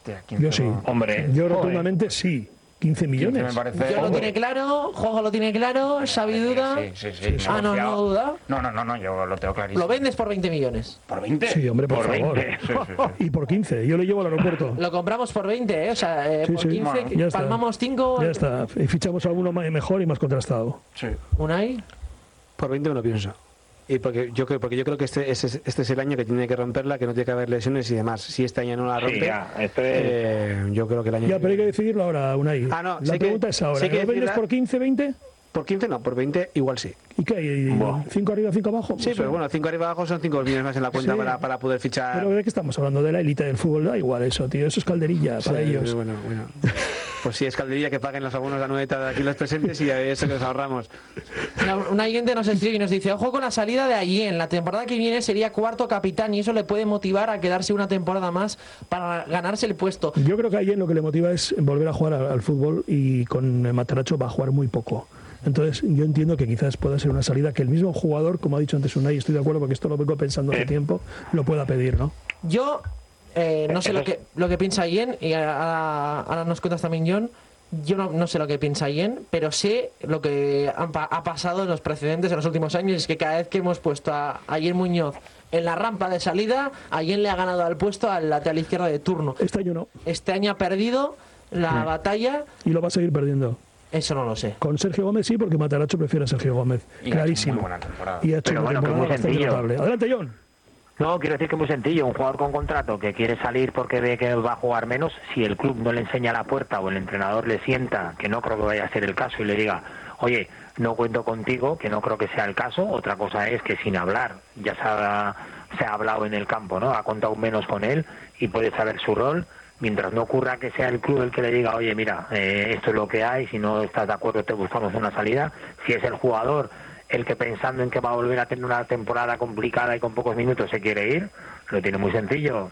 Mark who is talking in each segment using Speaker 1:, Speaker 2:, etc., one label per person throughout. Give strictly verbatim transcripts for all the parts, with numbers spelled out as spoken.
Speaker 1: Hostia, quince,
Speaker 2: Yo sí.
Speaker 1: Hombre.
Speaker 2: Yo rotundamente sí. quince millones.
Speaker 3: Me parece, yo lo tiene claro, Juanjo lo tiene claro, Xavi duda.
Speaker 1: Sí, sí, sí. sí
Speaker 3: ah, no, no duda.
Speaker 1: No, no, no, no, yo lo tengo clarísimo.
Speaker 3: ¿Lo vendes por veinte millones?
Speaker 1: ¿Por veinte?
Speaker 2: Sí, hombre, por, por favor.
Speaker 1: veinte. Sí, sí, sí.
Speaker 2: Y por quince, yo lo llevo al aeropuerto.
Speaker 3: Lo compramos por veinte, ¿eh? O sea, eh,
Speaker 2: sí,
Speaker 3: por
Speaker 2: sí.
Speaker 3: quince,
Speaker 2: bueno,
Speaker 3: palmamos cinco.
Speaker 2: Ya está, y fichamos a uno mejor y más contrastado.
Speaker 1: Sí.
Speaker 3: ¿Unai?
Speaker 4: Por veinte me lo pienso. Y porque yo creo, porque yo creo que este, este, este es el año que tiene que romperla, que no tiene que haber lesiones y demás. Si este año no la rompe,
Speaker 5: sí, ya, este
Speaker 4: eh, yo creo que el año
Speaker 2: ya,
Speaker 4: que
Speaker 2: pero hay que decidirlo ahora, Unai.
Speaker 4: Ah, no,
Speaker 2: la
Speaker 4: sí
Speaker 2: pregunta
Speaker 4: que,
Speaker 2: es ahora,
Speaker 4: sí
Speaker 2: ¿lo vendes por quince, veinte?
Speaker 4: Por quince no, por veinte igual sí.
Speaker 2: ¿Y qué hay? ¿cinco arriba, cinco abajo?
Speaker 4: Sí,
Speaker 2: pues
Speaker 4: pero bueno, cinco arriba abajo son cinco millones más en la cuenta sí. para, para poder fichar.
Speaker 2: Pero ¿de qué estamos hablando? De la élite del fútbol, da igual eso, tío. Eso es calderilla
Speaker 4: sí,
Speaker 2: para ellos.
Speaker 4: Bueno, bueno. Pues sí, es calderilla que paguen los abonos la nueveta de aquí los presentes y a eso que nos ahorramos.
Speaker 3: Una, una oyente nos escribe y nos dice: ojo con la salida de Allen. La temporada que viene sería cuarto capitán y eso le puede motivar a quedarse una temporada más para ganarse el puesto.
Speaker 2: Yo creo que a Allen lo que le motiva es volver a jugar al, al fútbol y con Matarazzo va a jugar muy poco. Entonces yo entiendo que quizás pueda ser una salida que el mismo jugador, como ha dicho antes Unai, estoy de acuerdo porque esto lo vengo pensando hace tiempo, lo pueda pedir, ¿no?
Speaker 3: Yo eh, no sé lo que lo que piensa Ian y ahora, ahora nos cuentas también John. Yo no, no sé lo que piensa Ian, pero sé lo que ha, ha pasado en los precedentes en los últimos años, es que cada vez que hemos puesto a, a Ian Muñoz en la rampa de salida, Ian le ha ganado al puesto al lateral izquierdo de turno.
Speaker 2: Este año no.
Speaker 3: Este año ha perdido la sí. batalla.
Speaker 2: Y lo va a seguir perdiendo.
Speaker 3: Eso no lo sé.
Speaker 2: Con Sergio Gómez sí, porque Matarazzo prefiere a Sergio Gómez.
Speaker 5: Y
Speaker 2: clarísimo.
Speaker 5: Ha hecho
Speaker 2: y ha hecho
Speaker 5: Pero
Speaker 2: una
Speaker 5: bueno, que muy sencillo.
Speaker 2: Notable. Adelante, John.
Speaker 5: No, quiero decir que es muy sencillo. Un jugador con contrato que quiere salir porque ve que va a jugar menos, si el club no le enseña la puerta o el entrenador le sienta, que no creo que vaya a ser el caso, y le diga, oye, no cuento contigo, que no creo que sea el caso. Otra cosa es que sin hablar, ya se ha, se ha hablado en el campo, ¿no? Ha contado menos con él y puede saber su rol. Mientras no ocurra que sea el club el que le diga, oye, mira, eh, esto es lo que hay, si no estás de acuerdo te buscamos una salida. Si es el jugador el que pensando en que va a volver a tener una temporada complicada y con pocos minutos se quiere ir, lo tiene muy sencillo.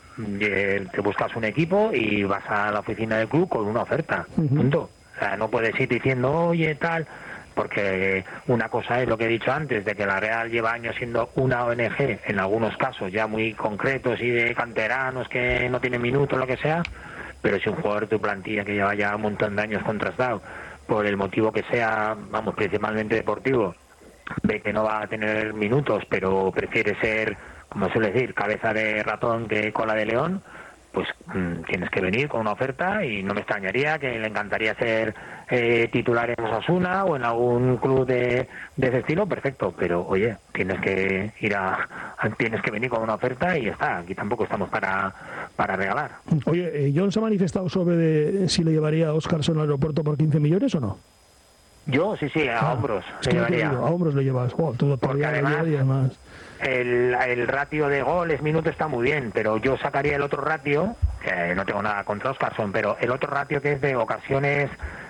Speaker 5: Te buscas un equipo y vas a la oficina del club con una oferta, uh-huh. punto. O sea, no puedes ir diciendo, oye, tal, porque una cosa es lo que he dicho antes, de que la Real lleva años siendo una O N G, en algunos casos ya muy concretos y de canteranos que no tienen minutos, lo que sea, pero si un jugador de tu plantilla que lleva ya un montón de años contrastado, por el motivo que sea, vamos, principalmente deportivo, ve que no va a tener minutos, pero prefiere ser, como suele decir, cabeza de ratón que cola de león, pues mmm, tienes que venir con una oferta y no me extrañaría que le encantaría ser eh, titular en Osasuna o en algún club de, de ese estilo, perfecto, pero oye, tienes que ir a, a tienes que venir con una oferta y ya está, aquí tampoco estamos para, para regalar.
Speaker 2: Oye, ¿John se ha manifestado sobre de, si le llevaría a Óscarson al aeropuerto por quince millones o no?
Speaker 5: Yo sí, sí, a ah, hombros
Speaker 2: es que le llevaría. Digo, a hombros le llevas, oh, tú
Speaker 5: porque además el, el ratio de goles, minutos está muy bien, pero yo sacaría el otro ratio, que no tengo nada contra Óscarson, pero el otro ratio que es de ocasiones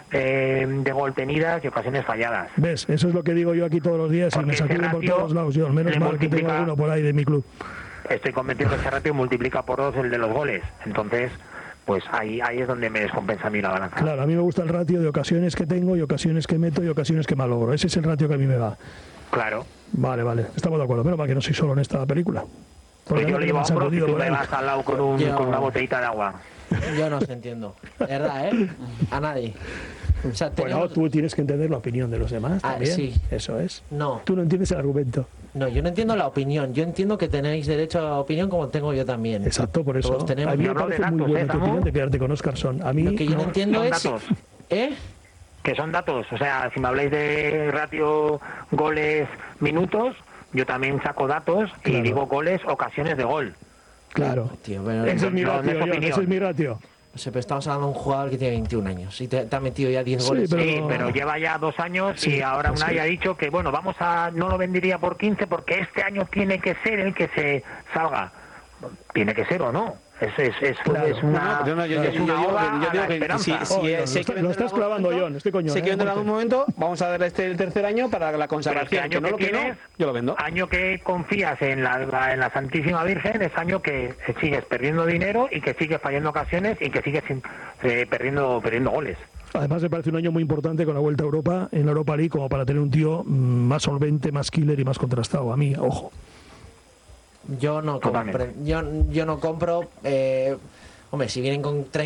Speaker 5: eh, de gol tenidas y ocasiones falladas.
Speaker 2: ¿Ves? Eso es lo que digo yo aquí todos los días porque y me sacuden por todos lados, yo, menos mal que tengo uno por ahí de mi club.
Speaker 5: Estoy convencido que ese ratio multiplica por dos el de los goles, entonces pues ahí ahí es donde me descompensa a mí la balanza.
Speaker 2: Claro, a mí me gusta el ratio de ocasiones que tengo y ocasiones que meto y ocasiones que malogro. Ese es el ratio que a mí me va.
Speaker 5: Claro.
Speaker 2: Vale, vale, estamos de acuerdo. Menos mal que no soy solo en esta película.
Speaker 5: Porque pues yo le llevo a hombros y tú me vas al lado con, un, yo... con una botellita de agua.
Speaker 3: Yo no os entiendo. ¿Verdad, eh? A nadie. O sea, tenemos...
Speaker 2: Bueno, tú tienes que entender la opinión de los demás
Speaker 3: ah,
Speaker 2: también.
Speaker 3: Sí.
Speaker 2: Eso es.
Speaker 3: No.
Speaker 2: Tú no entiendes el argumento.
Speaker 3: No, yo no entiendo la opinión. Yo entiendo que tenéis derecho a la opinión como tengo yo también.
Speaker 2: Exacto, por eso.
Speaker 3: Tenemos...
Speaker 2: A mí me parece
Speaker 5: datos,
Speaker 2: muy buena
Speaker 5: ¿eh,
Speaker 2: tu opinión de quedarte con Óscarson. A mí
Speaker 3: lo que yo no, no entiendo es...
Speaker 5: Datos.
Speaker 3: ¿Eh?
Speaker 5: Que son datos. O sea, si me habláis de ratio goles, minutos, yo también saco datos claro. y digo goles, ocasiones de gol.
Speaker 2: Claro.
Speaker 3: Tío, pero...
Speaker 2: Ese, es mi ratio, yo, ese es mi ratio.
Speaker 3: No sé, pero estamos hablando de un jugador que tiene veintiún años y te, te ha metido ya diez
Speaker 2: sí,
Speaker 3: goles.
Speaker 2: Pero...
Speaker 5: Sí, pero lleva ya dos años sí, y ahora Unai sí. ha dicho que, bueno, vamos a no lo vendería por quince porque este año tiene que ser el que se salga. Tiene que ser o no. Es, es, es, claro. es una,
Speaker 4: no, no, yo,
Speaker 5: es
Speaker 4: yo,
Speaker 5: una
Speaker 4: yo,
Speaker 5: oda
Speaker 4: yo, yo, yo
Speaker 5: esperanza.
Speaker 4: Si, si,
Speaker 2: oh,
Speaker 4: si,
Speaker 2: no,
Speaker 4: si
Speaker 2: lo, lo estás clavando,
Speaker 4: momento,
Speaker 2: John, estoy coño.
Speaker 4: Si
Speaker 2: eh,
Speaker 4: quieren en algún momento, vamos a darle este el tercer año para la consagración.
Speaker 5: Este año
Speaker 4: que no
Speaker 5: que
Speaker 4: lo
Speaker 5: tienes,
Speaker 4: quiero, yo lo vendo.
Speaker 5: Año que confías en la, la, en la Santísima Virgen, es año que sigues perdiendo dinero y que sigues fallando ocasiones y que sigues eh, perdiendo, perdiendo goles.
Speaker 2: Además me parece un año muy importante con la Vuelta a Europa, en la Europa League, como para tener un tío más solvente, más killer y más contrastado. A mí, ojo.
Speaker 3: Yo no compro. Yo, yo no compro. Eh, hombre, si vienen con treinta